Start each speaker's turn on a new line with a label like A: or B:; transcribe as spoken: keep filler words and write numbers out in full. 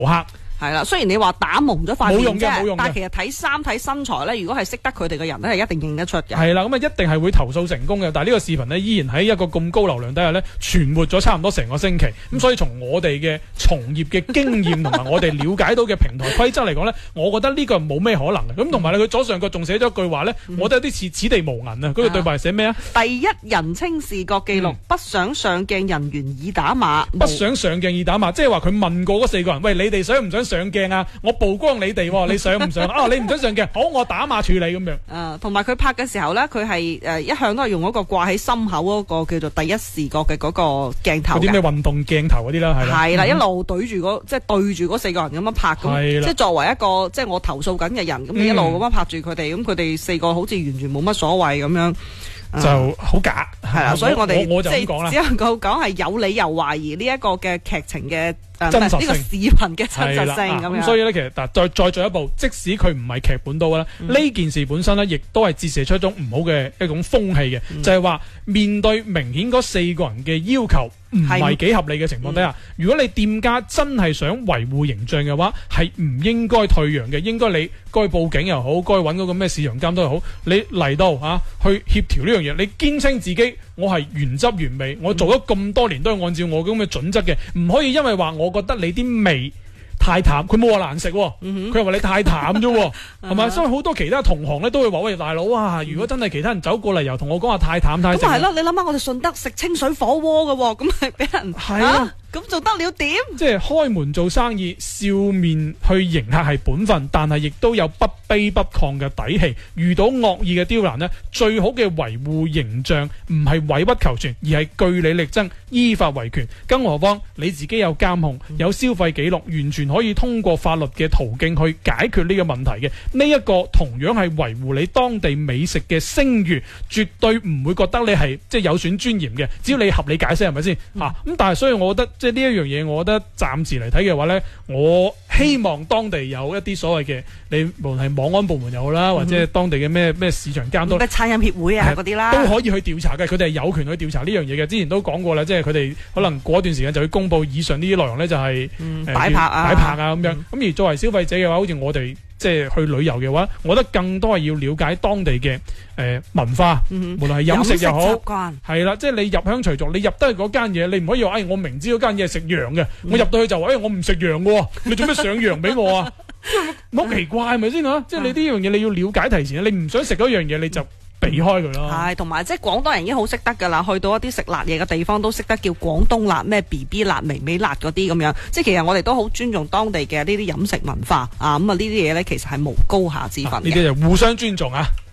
A: 黑。
B: 係啦，雖然你話打蒙咗塊面啫，但係其實睇衫睇身材咧，如果係識得佢哋嘅人咧，係一定認得出嘅。
A: 係啦，咁啊一定係會投訴成功嘅。但係呢個視頻呢，依然喺一個咁高流量底下咧，存活咗差唔多成個星期。咁、嗯、所以從我哋嘅從業嘅經驗同埋我哋了解到嘅平台規則嚟講咧，我覺得呢個冇咩可能嘅。咁同埋佢左上角仲寫咗一句話咧，嗯、我覺得有啲似此地無銀啊！嗰句對白係寫咩啊？第
B: 一人稱視覺記錄，嗯、不想上鏡人員已打碼，
A: 不想上鏡已打碼，即係話佢問過嗰四個人，喂，你哋想唔想上鏡啊？我曝光你哋，你想唔想啊？你唔想上鏡，好，我打碼處理咁樣。
B: 誒，同埋佢拍嘅時候咧，佢係誒一向都係用嗰個掛喺心口嗰個叫做第一視覺嘅嗰個鏡頭。
A: 嗰啲咩運動鏡頭嗰啲啦，係啦。係啦，
B: 嗯、一路對住嗰即係對住嗰四個人咁樣拍，咁即係作為一個即係我投訴緊嘅人，咁你一路咁樣拍住佢哋，咁佢哋四個好似完全冇乜所謂咁樣。
A: 就好假，
B: 係啦，所以我哋
A: 我就咁講啦，
B: 只能夠講係有理由懷疑呢一個嘅劇情嘅
A: 真實性，
B: 呢個視頻嘅真實性咁樣。
A: 咁所以咧，其實嗱，再再進一步，即使佢唔係劇本都啦，呢、嗯、件事本身咧，亦都係折射出一種唔好嘅一種風氣嘅，嗯、就係話面對明顯嗰四個人嘅要求唔係幾合理嘅情況底下，嗯、如果你店家真係想維護形象嘅話，係唔應該退讓嘅，應該你該報警又好，該揾嗰個咩市場監督又好，你嚟到啊去協調呢樣嘢，你堅稱自己我係原汁原味，我做咗咁多年都係按照我咁嘅準則嘅，唔可以因為話我覺得你啲味太淡，佢冇話難食，佢又話你太淡啫，係咪？所以好多其他同行咧都會話喂，大佬啊，如果真係其他人走過嚟又同我講話太淡太食，
B: 咁係咯，你諗下我哋順德食清水火鍋嘅，咁係俾人係啊。咁做得了點？即係開門做生意，笑面去迎客係本分，但係亦都有不卑不亢嘅底氣。遇到惡意嘅刁難呢，最好嘅維護形象唔係委屈求全，而係據理力爭，依法維權。更何況你自己有監控、有消費記錄，完全可以通過法律嘅途徑去解決呢個問題嘅。呢、這、一個同樣係維護你當地美食嘅聲譽，絕對唔會覺得你係即係有損尊嚴嘅。只要你合理解釋，係咪先吓？咁、嗯啊、但係所以我覺得。即係呢一樣嘢，我覺得暫時嚟睇嘅話呢，我希望當地有一啲所謂嘅，你無論係網安部門又好啦，或者係當地嘅咩咩市場監督、咩餐飲協會啊嗰啲啦，
A: 都可以去調查嘅。佢哋係有權去調查呢樣嘢嘅。之前都講過啦，即係佢哋可能過一段時間就會公佈以上呢啲內容呢，就係、是嗯呃、擺拍啊、擺拍啊咁樣。咁、嗯、而作為消費者嘅話，好似我哋。即係去旅遊嘅話，我覺得更多係要了解當地嘅誒、呃、文化，嗯、無論係飲食又好，係啦，即係你入鄉隨俗，你入得去嗰間嘢，你唔可以話，哎，我明知嗰間嘢係食羊嘅，嗯、我入到去就話，哎，我唔食羊嘅，你做咩上羊俾我啊？好奇怪係咪先啊？即係你呢樣嘢你要了解提前，你唔想食嗰樣嘢你就避開佢咯。係，同埋即係廣東人已經好識得㗎啦，去到一啲食辣嘢嘅地方都識得叫廣東辣，咩 B B 辣、微微辣嗰啲咁樣。即係其實我哋都好尊重當地嘅呢啲飲食文化啊。咁啊呢啲嘢咧其實係無高下之分嘅。呢啲就互相尊重啊。